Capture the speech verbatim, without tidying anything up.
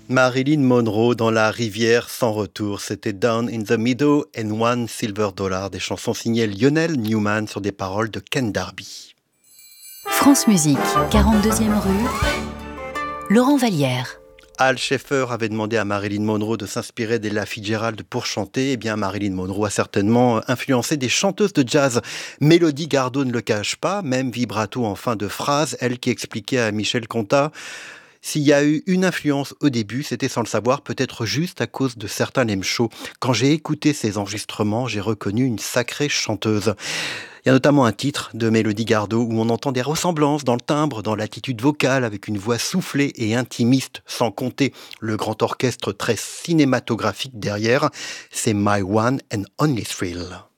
Marilyn Monroe dans La rivière sans retour, c'était Down in the Meadow and One Silver Dollar, des chansons signées Lionel Newman sur des paroles de Ken Darby. France Musique, quarante-deuxième rue, Laurent Vallière. Al Schaeffer avait demandé à Marilyn Monroe de s'inspirer d'Ella Fitzgerald pour chanter. Eh bien, Marilyn Monroe a certainement influencé des chanteuses de jazz. Mélodie Gardot ne le cache pas, même vibrato en fin de phrase, elle qui expliquait à Michel Contat: s'il y a eu une influence au début, c'était sans le savoir, peut-être juste à cause de certains lame shows. Quand j'ai écouté ces enregistrements, j'ai reconnu une sacrée chanteuse. Il y a notamment un titre de Mélodie Gardot où on entend des ressemblances dans le timbre, dans l'attitude vocale, avec une voix soufflée et intimiste, sans compter le grand orchestre très cinématographique derrière. C'est My One and Only Thrill.